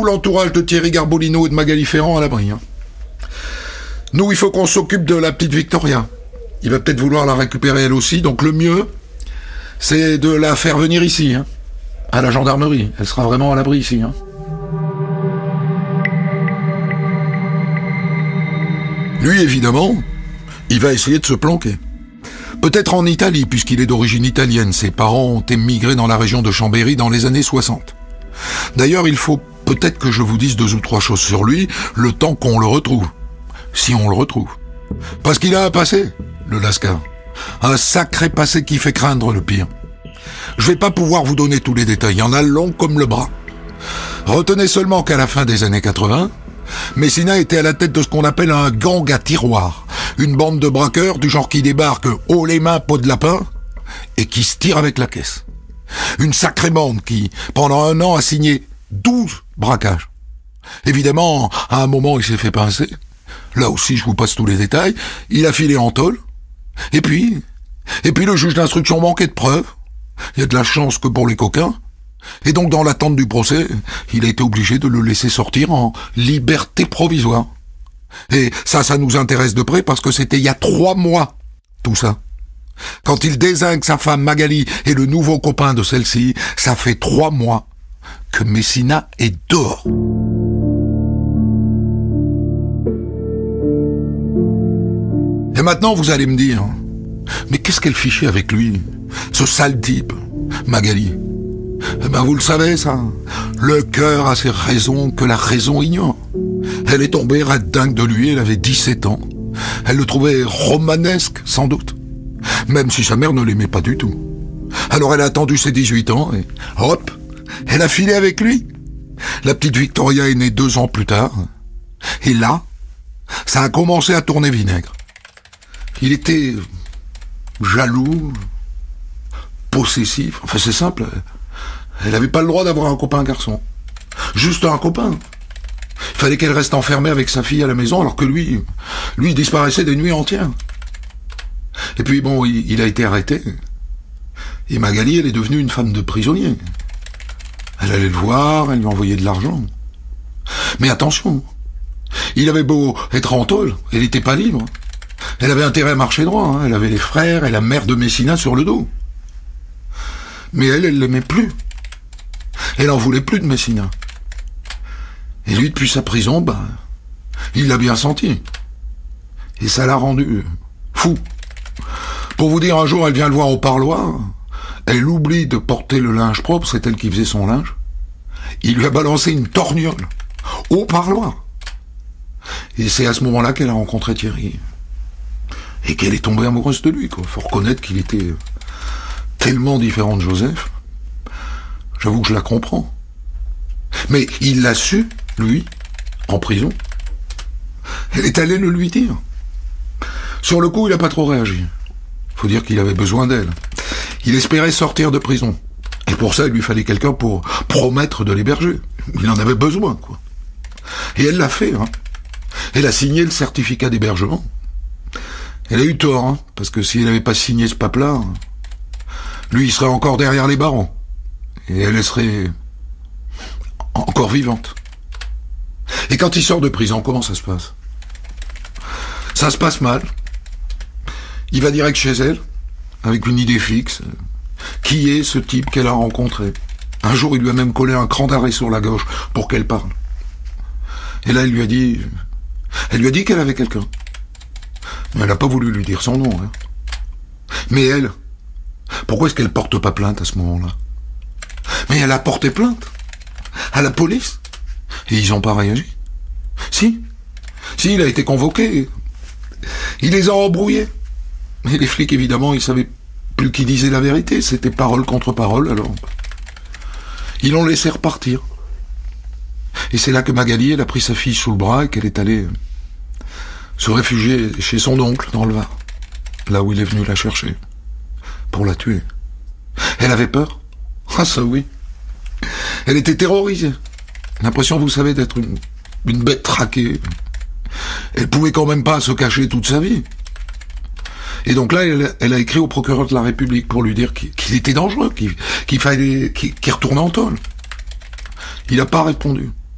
l'entourage de Thierry Garbolino et de Magali Ferrand à l'abri. Nous, il faut qu'on s'occupe de la petite Victoria. Il va peut-être vouloir la récupérer elle aussi, donc le mieux, c'est de la faire venir ici, à la gendarmerie. Elle sera vraiment à l'abri ici. Lui, évidemment, il va essayer de se planquer. Peut-être en Italie, puisqu'il est d'origine italienne. Ses parents ont émigré dans la région de Chambéry dans les années 60. D'ailleurs, il faut peut-être que je vous dise 2 ou 3 choses sur lui, le temps qu'on le retrouve. Si on le retrouve. Parce qu'il a un passé, le Lascar. Un sacré passé qui fait craindre le pire. Je vais pas pouvoir vous donner tous les détails, il y en a long comme le bras. Retenez seulement qu'à la fin des années 80, Messina était à la tête de ce qu'on appelle un gang à tiroir. Une bande de braqueurs du genre qui débarque haut les mains, peau de lapin, et qui se tire avec la caisse. Une sacrée bande qui, pendant 1 an, a signé 12 braquages. Évidemment, à un moment, il s'est fait pincer. Là aussi, je vous passe tous les détails. Il a filé en tôle. Et puis le juge d'instruction manquait de preuves. Il y a de la chance que pour les coquins. Et donc, dans l'attente du procès, il a été obligé de le laisser sortir en liberté provisoire. Et ça nous intéresse de près parce que c'était il y a 3 mois, tout ça. Quand il dézingue sa femme Magali et le nouveau copain de celle-ci, ça fait 3 mois que Messina est dehors. Et maintenant, vous allez me dire, mais qu'est-ce qu'elle fichait avec lui, ce sale type, Magali? Eh ben, vous le savez, ça. Le cœur a ses raisons que la raison ignore. Elle est tombée red dingue de lui, elle avait 17 ans. Elle le trouvait romanesque, sans doute. Même si sa mère ne l'aimait pas du tout. Alors elle a attendu ses 18 ans et hop, elle a filé avec lui. La petite Victoria est née 2 ans plus tard. Et là, ça a commencé à tourner vinaigre. Il était jaloux, possessif. Enfin, c'est simple. Elle n'avait pas le droit d'avoir un copain garçon. Juste un copain. Il fallait qu'elle reste enfermée avec sa fille à la maison, alors que lui disparaissait des nuits entières. Et puis bon, il a été arrêté. Et Magali, elle est devenue une femme de prisonnier. Elle allait le voir, elle lui envoyait de l'argent. Mais attention, il avait beau être en tôle, elle n'était pas libre. Elle avait intérêt à marcher droit, elle avait les frères et la mère de Messina sur le dos. Mais elle l'aimait plus. Elle en voulait plus de Messina. Et lui, depuis sa prison, il l'a bien senti. Et ça l'a rendu fou. Pour vous dire, un jour, elle vient le voir au parloir. Elle oublie de porter le linge propre, c'est elle qui faisait son linge. Il lui a balancé une torgnole au parloir. Et c'est à ce moment-là qu'elle a rencontré Thierry. Et qu'elle est tombée amoureuse de lui, quoi. Faut reconnaître qu'il était tellement différent de Joseph. J'avoue que je la comprends. Mais il l'a su, lui, en prison. Elle est allée le lui dire. Sur le coup, il n'a pas trop réagi. Faut dire qu'il avait besoin d'elle. Il espérait sortir de prison. Et pour ça, il lui fallait quelqu'un pour promettre de l'héberger. Il en avait besoin, quoi. Et elle l'a fait, Elle a signé le certificat d'hébergement. Elle a eu tort, parce que si elle n'avait pas signé ce pape-là, lui, il serait encore derrière les barreaux. Et elle serait encore vivante. Et quand il sort de prison, comment ça se passe? Ça se passe mal. Il va direct chez elle, avec une idée fixe. Qui est ce type qu'elle a rencontré? Un jour, il lui a même collé un cran d'arrêt sur la gauche pour qu'elle parle. Et là, elle lui a dit qu'elle avait quelqu'un. Mais elle n'a pas voulu lui dire son nom. Mais elle, pourquoi est-ce qu'elle porte pas plainte à ce moment-là? Mais elle a porté plainte à la police. Et ils n'ont pas réagi. Si, il a été convoqué. Il les a embrouillés. Et les flics, évidemment, ils savaient plus qui disait la vérité. C'était parole contre parole, alors ils l'ont laissé repartir. Et c'est là que Magali, elle a pris sa fille sous le bras et qu'elle est allée se réfugier chez son oncle dans le Var, là où il est venu la chercher, pour la tuer. Elle avait peur. Ah ça oui. Elle était terrorisée. L'impression, vous savez, d'être une bête traquée. Elle pouvait quand même pas se cacher toute sa vie. Et donc là, elle a écrit au procureur de la République pour lui dire qu'il était dangereux, qu'il fallait qu'il retourne en tôle. Il n'a pas répondu.